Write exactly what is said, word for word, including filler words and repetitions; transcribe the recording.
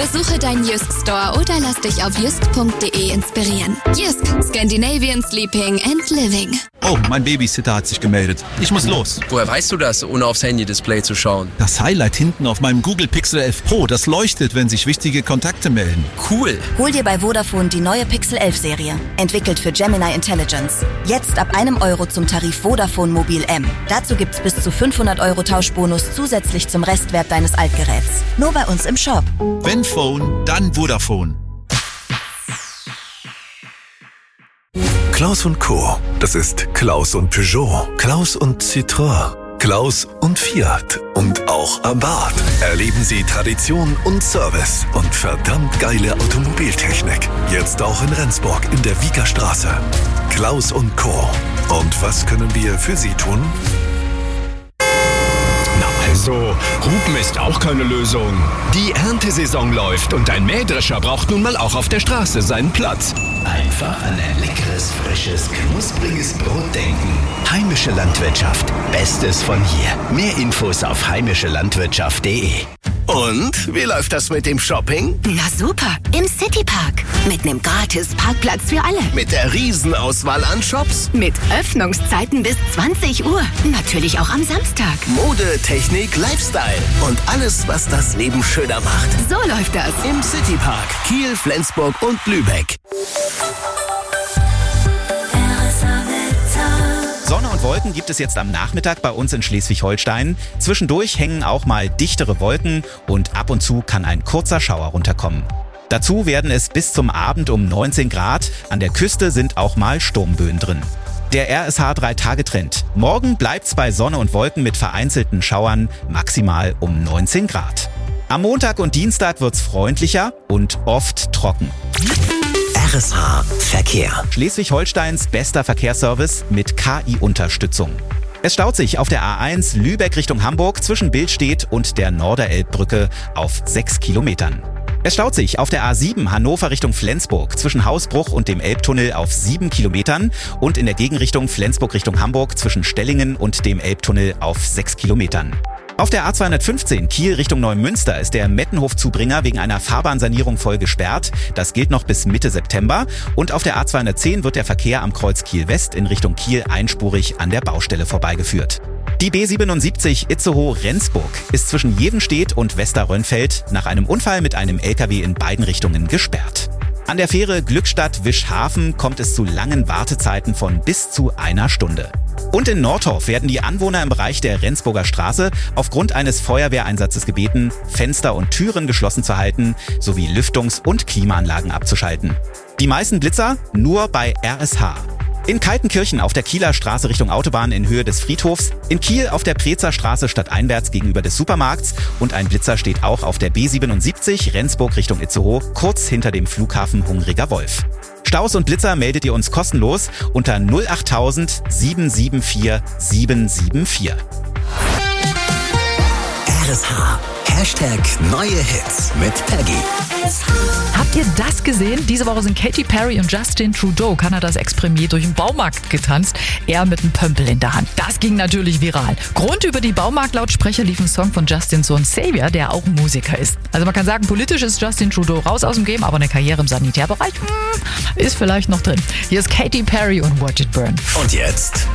Besuche deinen Jysk Store oder lass dich auf jysk punkt de inspirieren. Jysk, Scandinavian Sleeping and Living. Oh, mein Babysitter hat sich gemeldet. Ich muss los. Woher weißt du das, ohne aufs Handy-Display zu schauen? Das Highlight hinten auf meinem Google Pixel elf Pro, das leuchtet, wenn sich wichtige Kontakte melden. Cool. Hol dir bei Vodafone die neue Pixel elf Serie. Entwickelt für Gemini Intelligence. Jetzt ab einem Euro zum Tarif Vodafone Mobil M. Dazu gibt's bis zu fünfhundert Euro Tauschbonus zusätzlich zum Restwert deines Altgeräts. Nur bei uns im Shop. Wenn Phone, dann Vodafone. Klaus und Co. Das ist Klaus und Peugeot, Klaus und Citroën, Klaus und Fiat und auch Abarth. Erleben Sie Tradition und Service und verdammt geile Automobiltechnik. Jetzt auch in Rendsburg in der Wiegerstraße. Klaus und Co. Und was können wir für Sie tun? Also, Hupen ist auch keine Lösung. Die Erntesaison läuft und ein Mähdrescher braucht nun mal auch auf der Straße seinen Platz. Einfach an ein leckeres, frisches, knuspriges Brot denken. Heimische Landwirtschaft. Bestes von hier. Mehr Infos auf heimische landwirtschaft punkt de. Und, wie läuft das mit dem Shopping? Na super, im Citypark. Mit nem gratis Parkplatz für alle. Mit der Riesenauswahl an Shops. Mit Öffnungszeiten bis zwanzig Uhr. Natürlich auch am Samstag. Mode, Technik, Lifestyle. Und alles, was das Leben schöner macht. So läuft das. Im Citypark. Kiel, Flensburg und Lübeck. Sonne und Wolken gibt es jetzt am Nachmittag bei uns in Schleswig-Holstein. Zwischendurch hängen auch mal dichtere Wolken und ab und zu kann ein kurzer Schauer runterkommen. Dazu werden es bis zum Abend um neunzehn Grad. An der Küste sind auch mal Sturmböen drin. Der R S H drei Tage Trend. Morgen bleibt's bei Sonne und Wolken mit vereinzelten Schauern, maximal um neunzehn Grad. Am Montag und Dienstag wird's freundlicher und oft trocken. R S H Verkehr. Schleswig-Holsteins bester Verkehrsservice mit K I-Unterstützung. Es staut sich auf der A eins Lübeck Richtung Hamburg zwischen Billstedt und der Norderelbbrücke auf sechs Kilometern. Es staut sich auf der A sieben Hannover Richtung Flensburg zwischen Hausbruch und dem Elbtunnel auf sieben Kilometern und in der Gegenrichtung Flensburg Richtung Hamburg zwischen Stellingen und dem Elbtunnel auf sechs Kilometern. Auf der A zweihundertfünfzehn Kiel Richtung Neumünster ist der Mettenhof-Zubringer wegen einer Fahrbahnsanierung voll gesperrt. Das gilt noch bis Mitte September. Und auf der A zweihundertzehn wird der Verkehr am Kreuz Kiel West in Richtung Kiel einspurig an der Baustelle vorbeigeführt. Die B siebenundsiebzig Itzehoe-Rendsburg ist zwischen Jevenstedt und Westerrönfeld nach einem Unfall mit einem L K W in beiden Richtungen gesperrt. An der Fähre Glückstadt-Wischhafen kommt es zu langen Wartezeiten von bis zu einer Stunde. Und in Nordhof werden die Anwohner im Bereich der Rendsburger Straße aufgrund eines Feuerwehreinsatzes gebeten, Fenster und Türen geschlossen zu halten, sowie Lüftungs- und Klimaanlagen abzuschalten. Die meisten Blitzer nur bei R S H. In Kaltenkirchen auf der Kieler Straße Richtung Autobahn in Höhe des Friedhofs, in Kiel auf der Prezer Straße stadteinwärts gegenüber des Supermarkts und ein Blitzer steht auch auf der B siebenundsiebzig Rendsburg Richtung Itzehoe, kurz hinter dem Flughafen Hungriger Wolf. Staus und Blitzer meldet ihr uns kostenlos unter null achttausend sieben sieben vier sieben sieben vier. R S H. Hashtag neue Hits mit Peggy. Habt ihr das gesehen? Diese Woche sind Katy Perry und Justin Trudeau, Kanadas Ex-Premier, durch den Baumarkt getanzt. Er mit einem Pömpel in der Hand. Das ging natürlich viral. Grund: über die Baumarktlautsprecher lief ein Song von Justins Sohn Xavier, der auch Musiker ist. Also man kann sagen, politisch ist Justin Trudeau raus aus dem Game, aber eine Karriere im Sanitärbereich hm, ist vielleicht noch drin. Hier ist Katy Perry und Watch It Burn. Und jetzt